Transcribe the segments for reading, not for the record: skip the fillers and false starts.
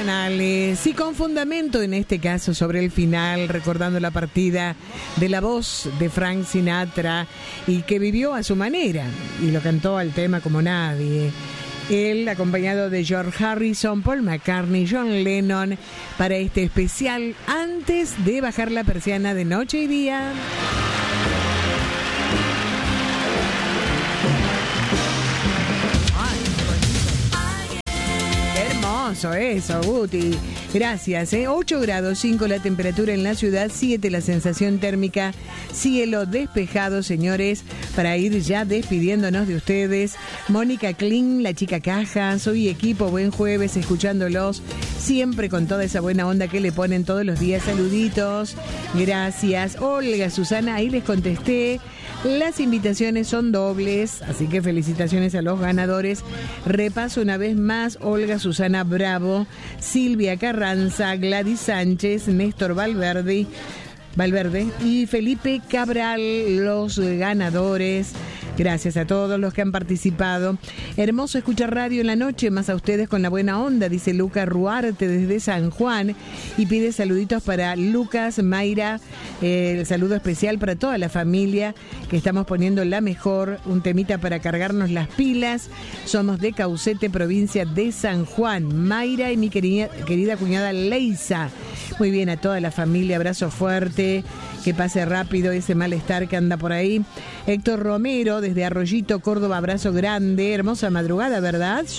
emocionales y con fundamento en este caso sobre el final, recordando la partida de la voz de Frank Sinatra y que vivió a su manera y lo cantó al tema como nadie. Él acompañado de George Harrison, Paul McCartney, John Lennon para este especial antes de bajar la persiana de Noche y Día. Eso, Guti. Gracias. 8 grados 5 la temperatura en la ciudad, 7 la sensación térmica, cielo despejado, señores, para ir ya despidiéndonos de ustedes. Mónica Kling, la chica caja, soy equipo, buen jueves, escuchándolos, siempre con toda esa buena onda que le ponen todos los días. Saluditos, gracias. Olga, Susana, ahí les contesté. Las invitaciones son dobles, así que felicitaciones a los ganadores. Repaso una vez más: Olga Susana Bravo, Silvia Carranza, Gladys Sánchez, Néstor Valverde y Felipe Cabral, los ganadores. Gracias a todos los que han participado. Hermoso escuchar radio en la noche, más a ustedes con la buena onda, dice Luca Ruarte desde San Juan y pide saluditos para Lucas, Mayra, el saludo especial para toda la familia que estamos poniendo la mejor, un temita para cargarnos las pilas. Somos de Caucete, provincia de San Juan. Mayra y mi querida cuñada Leisa. Muy bien, a toda la familia, abrazo fuerte, que pase rápido ese malestar que anda por ahí. Héctor Romero desde Arroyito, Córdoba, abrazo grande. Hermosa madrugada, ¿verdad? Sí.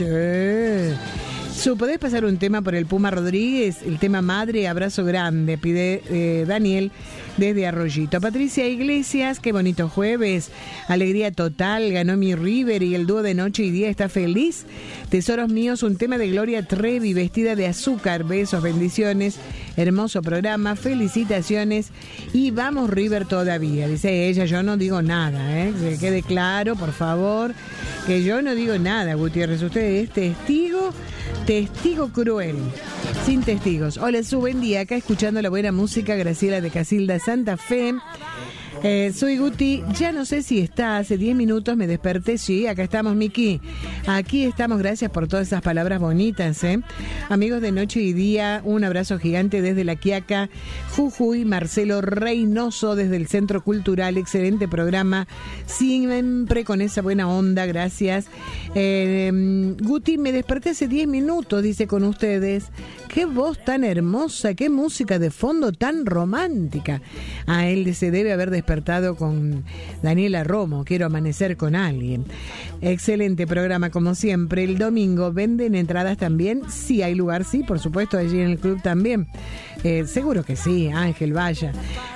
¿Podés pasar un tema por el Puma Rodríguez? El tema Madre, abrazo grande, pide Daniel desde Arroyito. Patricia Iglesias, qué bonito jueves, alegría total, ganó mi River y el dúo de Noche y Día está feliz. Tesoros míos, un tema de Gloria Trevi, vestida de azúcar, besos, bendiciones, hermoso programa, felicitaciones y vamos River todavía, dice ella. Yo no digo nada, que quede claro, por favor, que yo no digo nada, Gutiérrez, usted es testigo cruel, sin testigos. Hola, buen día, acá escuchando la buena música, Graciela de Casilda, Santa Fe. Soy Guti, ya no sé si está, hace 10 minutos me desperté, sí, acá estamos, Miki, aquí estamos, gracias por todas esas palabras bonitas, amigos de Noche y Día, un abrazo gigante desde La Quiaca, Jujuy. Marcelo Reynoso desde el Centro Cultural, excelente programa, siempre con esa buena onda, gracias. Guti, me desperté hace 10 minutos, dice, con ustedes, qué voz tan hermosa, qué música de fondo tan romántica. A él se debe haber despertado con Daniela Romo, quiero amanecer con alguien. Excelente programa como siempre. El domingo venden entradas también, sí hay lugar, sí, por supuesto, allí en el club también, seguro que sí. Ángel, vaya.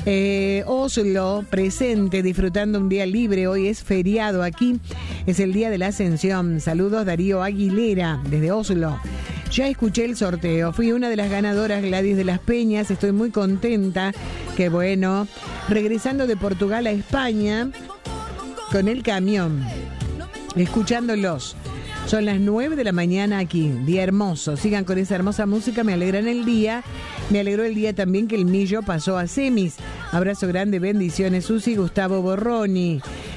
Oslo presente, disfrutando un día libre, hoy es feriado aquí, es el día de la Ascensión. Saludos, Darío Aguilera desde Oslo. Ya escuché el sorteo, fui una de las ganadoras, Gladys de las Peñas, estoy muy contenta, qué bueno. Regresando de Portugal a España con el camión, escuchándolos. Son las 9 de la mañana aquí, día hermoso, sigan con esa hermosa música, me alegran el día. Me alegró el día también que el Millo pasó a semis. Abrazo grande, bendiciones, Susi, Gustavo Borroni.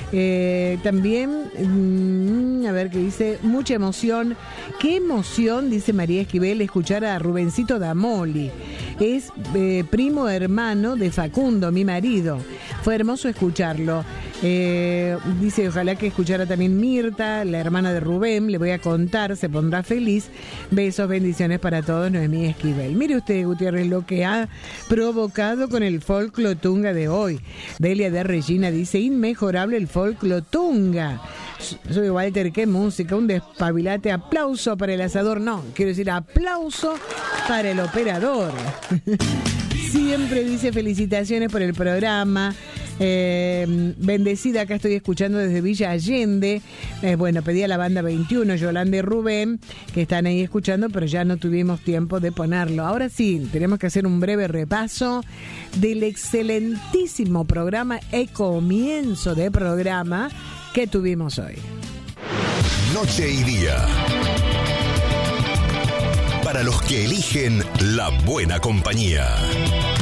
También, a ver qué dice, mucha emoción. Qué emoción, dice María Esquivel, escuchar a Rubencito Damoli. Es primo hermano de Facundo, mi marido. Fue hermoso escucharlo. Dice, ojalá que escuchara también Mirta, la hermana de Rubén. Le voy a contar, se pondrá feliz. Besos, bendiciones para todos, Noemí Esquivel. Mire usted, Gutiérrez, lo que ha provocado con el folclotunga de hoy. Delia de Regina dice, inmejorable el folclotunga. Soy Walter, qué música, un despabilate. Aplauso para el asador, no, quiero decir aplauso para el operador. Siempre dice felicitaciones por el programa. Bendecida, acá estoy escuchando desde Villa Allende. Bueno, pedí a la banda 21, Yolanda y Rubén, que están ahí escuchando, pero ya no tuvimos tiempo de ponerlo. Ahora sí, tenemos que hacer un breve repaso del excelentísimo programa y comienzo de programa que tuvimos hoy. Noche y Día. Para los que eligen la buena compañía.